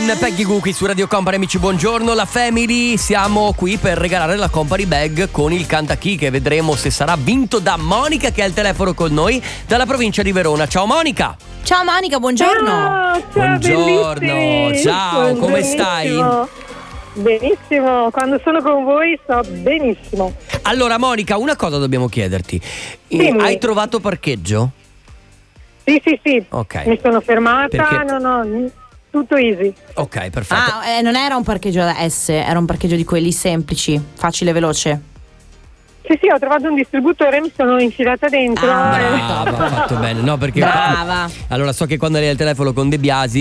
Pen, Peggy Goo qui su Radio Company, amici, buongiorno. La Family, siamo qui per regalare la Company Bag con il Cantachì, che vedremo se sarà vinto da Monica, che è al telefono con noi dalla provincia di Verona. Ciao Monica. Ciao Monica, buongiorno. Ciao, Buongiorno, bellissimi. ciao, come stai? Benissimo, quando sono con voi sto benissimo. Allora Monica, una cosa dobbiamo chiederti. Dimmi. Hai trovato parcheggio? Sì, Ok. mi sono fermata, Perché- no, tutto easy. Ok, perfetto. Non era un parcheggio da S, era un parcheggio di quelli semplici, facile e veloce. Sì, ho trovato un distributore, mi sono infilata dentro. Ah, Brava, hai fatto bene. No, perché Brava. allora so che quando eri al telefono con De Biasi